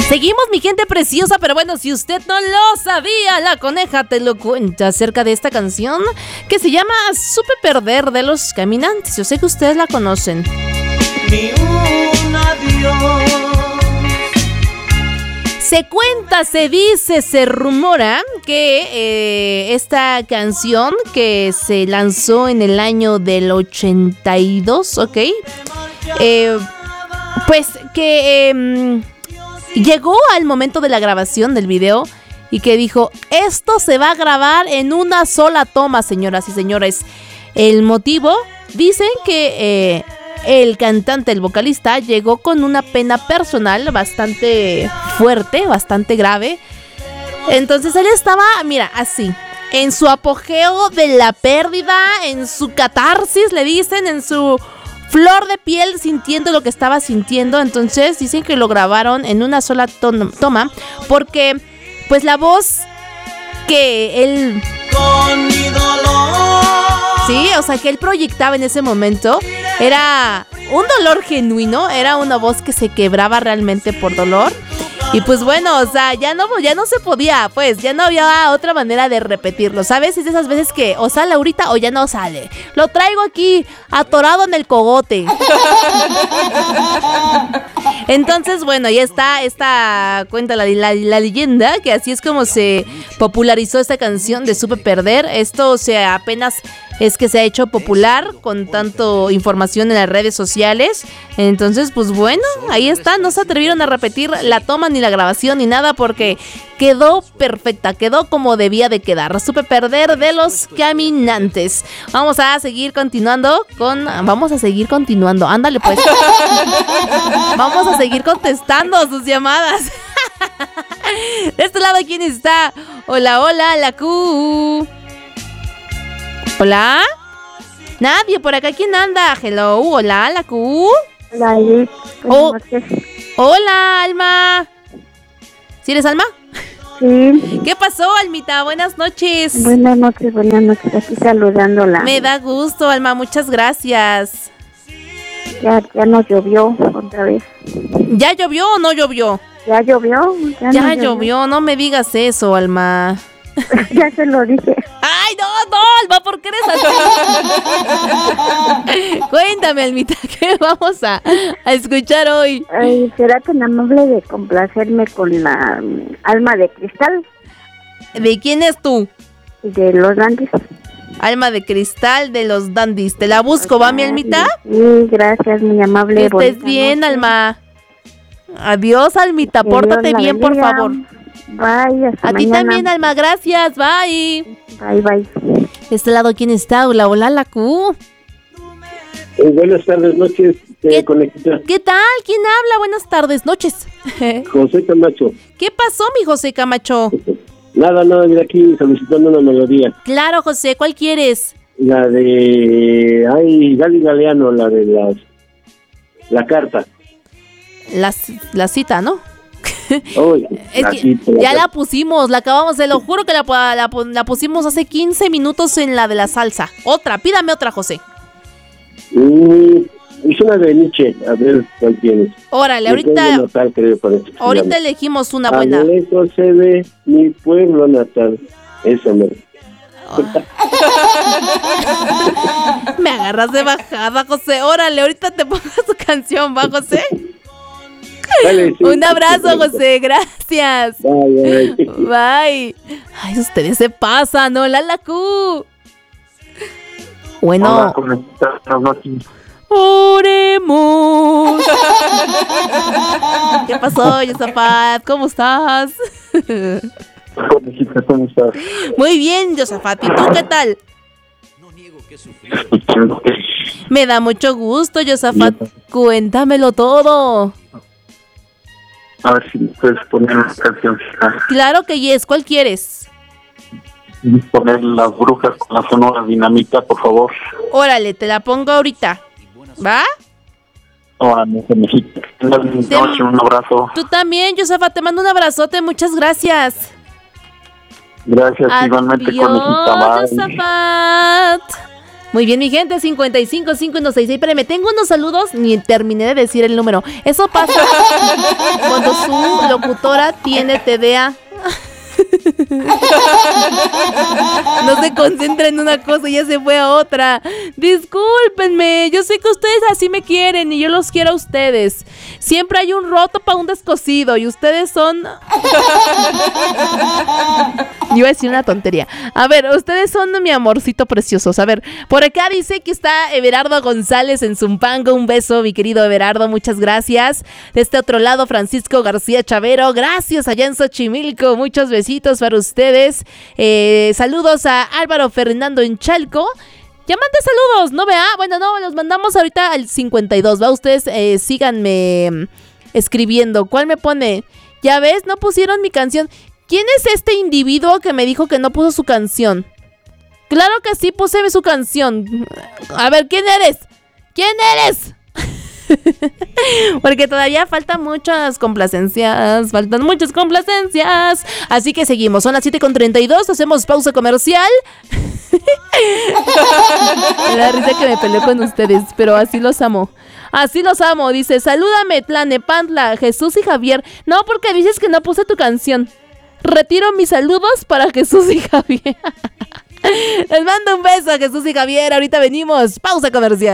Seguimos, mi gente preciosa, pero bueno, si usted no lo sabía, la coneja te lo cuenta acerca de esta canción que se llama Supe Perder de Los Caminantes. Yo sé que ustedes la conocen. Ni un adiós. Se cuenta, se dice, se rumora que esta canción que se lanzó en el año del 82, ¿ok? Pues que llegó al momento de la grabación del video y que dijo, esto se va a grabar en una sola toma, señoras y señores. El motivo, dicen que el cantante, el vocalista, llegó con una pena personal bastante fuerte, bastante grave. Entonces él estaba, mira, así, en su apogeo de la pérdida, en su catarsis, le dicen, en su flor de piel, sintiendo lo que estaba sintiendo. Entonces dicen que lo grabaron en una sola toma, porque pues la voz que él... Con mi dolor. Sí, o sea, que él proyectaba en ese momento era un dolor genuino, era una voz que se quebraba realmente por dolor. Y pues bueno, o sea, ya no se podía, pues, ya no había otra manera de repetirlo, ¿sabes? Es de esas veces que o sale ahorita o ya no sale. Lo traigo aquí, atorado en el cogote. Entonces, bueno, ya está esta cuenta la leyenda, que así es como se popularizó esta canción de Supe Perder. Esto, o sea, apenas es que se ha hecho popular con tanto información en las redes sociales. Entonces, pues bueno, ahí está. No se atrevieron a repetir la toma ni la grabación ni nada porque quedó perfecta, quedó como debía de quedar. Supe Perder de Los Caminantes. Vamos a seguir continuando. Ándale pues. Vamos a seguir contestando sus llamadas. De este lado, ¿quién está? Hola, la Q. ¿Hola? Nadie por acá. ¿Quién anda? Hello, hola, la Q. Hola, hola, Alma. ¿Sí eres Alma? Sí. ¿Qué pasó, Almita? Buenas noches. Buenas noches, aquí saludándola. Me da gusto, Alma, muchas gracias. Ya nos llovió otra vez. ¿Ya llovió o no llovió? ¿Ya llovió? Ya llovió, no me digas eso, Alma. Ya se lo dije. ¡Ay, no, Alma! ¿Por qué eres así? Cuéntame, Almita, ¿qué vamos a escuchar hoy? Ay, ¿será tan amable de complacerme con la Alma de Cristal? ¿De quién es tú? De los Dandies. Alma de Cristal de los Dandies. Te la busco, ¿va, mi Almita? Sí, gracias, muy amable. Que estés bien, noche. Alma. Adiós, Almita, pórtate bien, por favor. Bye, hasta a mañana. Ti también, Alma, gracias, bye. Bye. De este lado, ¿quién está? Hola, la Q. Buenas tardes, noches, ¿Qué tal? ¿Quién habla? Buenas tardes, noches. José Camacho. ¿Qué pasó, mi José Camacho? Nada, mira aquí solicitando una melodía. Claro, José, ¿cuál quieres? La de... Gali Galeano, la de la carta. La cita, ¿no? Oh, ya la pusimos, la acabamos, se lo juro que la pusimos hace 15 minutos en la de la salsa. Pídame otra, José. Es una de Nietzsche, a ver cuál tienes. Órale, ahorita natal, creo, ahorita elegimos una buena. A lo lejos se ve mi pueblo natal. Eso, Me agarras de bajada, José. Órale, ahorita te pongo tu canción, ¿va, José? Dale, sí. Un abrazo, José, gracias. Bye. Ay, ustedes se pasan, ¿no? La Q. Bueno. Hola, oremos. ¿Qué pasó, Yosafat? ¿Cómo estás? ¿Cómo estás? Muy bien, Yosafat. ¿Y tú qué tal? Me da mucho gusto, Yosafat. Cuéntamelo todo. A ver si puedes poner una canción. Claro que yes. ¿Cuál quieres? Poner Las Brujas con la Sonora Dinamita, por favor. Órale, te la pongo ahorita. ¿Va? Órale, un abrazo. Tú también, Yosafat, te mando un abrazote. Muchas gracias. Gracias, igualmente, conejita. Yosafat. Muy bien, mi gente, 555166. Espérame, tengo unos saludos, ni terminé de decir el número. Eso pasa cuando su locutora tiene TDA. No se concentra en una cosa y ya se fue a otra. Discúlpenme, yo sé que ustedes así me quieren y yo los quiero a ustedes. Siempre hay un roto para un descosido y ustedes son... Yo iba a decir una tontería. A ver, ustedes son mi amorcito preciosos. A ver, por acá dice que está Everardo González en Zumpango. Un beso, mi querido Everardo, muchas gracias. De este otro lado, Francisco García Chavero. Gracias allá en Xochimilco. Muchos besitos para ustedes. Saludos a Álvaro Fernando en Chalco. Ya mandé saludos, ¿no vea? Bueno, no, los mandamos ahorita al 52, ¿va? Ustedes síganme escribiendo. ¿Cuál me pone? Ya ves, no pusieron mi canción. ¿Quién es este individuo que me dijo que no puso su canción? Claro que sí puse su canción. A ver, ¿quién eres? ¿Quién eres? Porque todavía faltan muchas complacencias. Así que seguimos, son las 7:32. Hacemos pausa comercial. Me da risa que me peleé con ustedes, pero así los amo. Así los amo, dice, salúdame Tlanepantla, Jesús y Javier. No, porque dices que no puse tu canción. Retiro mis saludos para Jesús y Javier. Les mando un beso a Jesús y Javier. Ahorita venimos, pausa comercial.